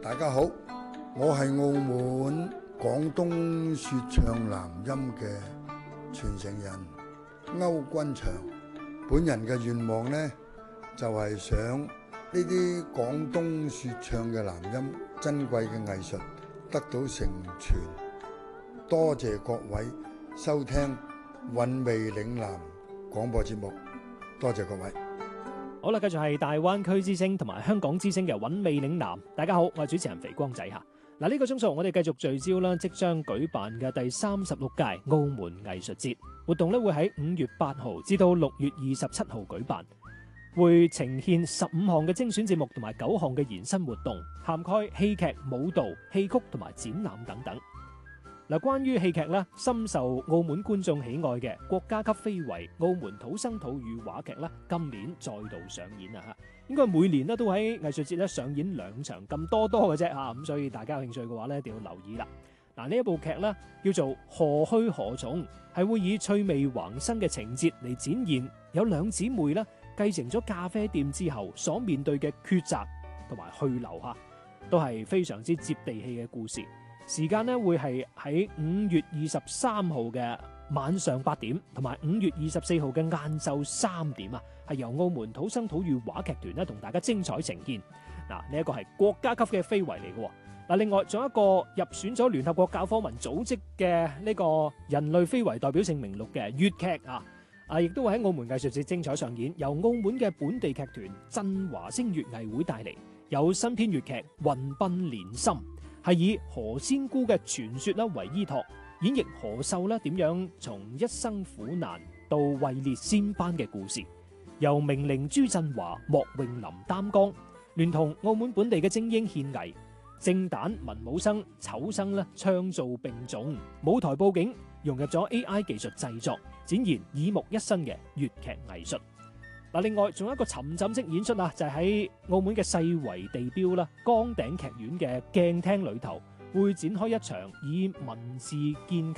大家好，我係澳門廣東說唱南音嘅傳承人歐君祥。本人嘅願望呢，就係想呢啲廣東說唱嘅南音珍貴嘅藝術得到承傳。多謝各位收聽韻味嶺南廣播節目，多謝各位。 好啦，繼續係大灣區之聲同埋香港之聲嘅韻味嶺南。大家好，我係主持人肥光仔吓。嗱，呢個鐘數我哋繼續聚焦啦，即將舉辦嘅第36屆澳門藝術節活動咧，會喺5月8號至到6月27號舉辦，會呈現15項嘅精選節目同埋9項嘅延伸活動，涵蓋戲劇、舞蹈、戲曲同埋展覽等等。嗱，關於戲劇咧，深受澳門觀眾喜愛嘅國家級非遺澳門土生土語話劇咧，今年再度上演啊！嚇，應該每年咧都喺藝術節咧上演2場咁多嘅啫嚇，咁所以大家有興趣嘅話咧，一定要留意啦。嗱，呢一部劇咧叫做《何去何從》，係會以趣味橫生嘅情節嚟展現有兩姊妹咧繼承咗咖啡店之後所面對嘅抉擇同埋去留嚇，都係非常之接地氣嘅故事。時間咧會係喺5月23號嘅晚上8點，同埋5月24號嘅晏晝3點啊，係由澳門土生土語話劇團咧同大家精彩呈現。嗱，呢一個係國家級嘅非遺嚟嘅。嗱，另外仲有一個入選咗聯合國教科文組織嘅呢個人類非遺代表性名錄嘅粵劇啊，亦都會喺澳門藝術節精彩上演，由澳門嘅本地劇團振華星粵藝會帶嚟，有新編粵劇《雲鬢蓮心》。係以何仙姑嘅傳說啦為依託，演繹何秀啦點樣從一生苦難到位列仙班嘅故事，由名伶朱振華、莫詠林擔綱，聯同澳門本地嘅精英獻藝，正旦、文武生、丑生咧唱造並重，舞台佈景融入咗 AI 技術製作，展現耳目一新嘅粵劇藝術。嗱，另外仲有一個沉浸式演出啊，就係喺澳門嘅世遺地標啦，崗頂劇院嘅鏡廳裏頭，會展開一場以文字建